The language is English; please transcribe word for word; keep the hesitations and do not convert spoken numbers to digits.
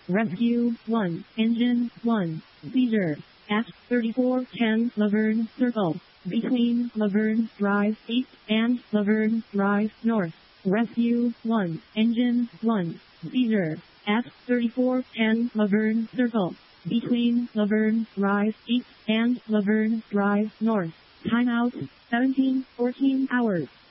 Rescue one, Engine one, Seizure, at thirty-four ten Laverne Circle, between Laverne Drive East and Laverne Drive North. Rescue one, Engine one, Seizure, at thirty-four ten Laverne Circle, between Laverne Drive East and Laverne Drive North. Timeout, seventeen fourteen hours.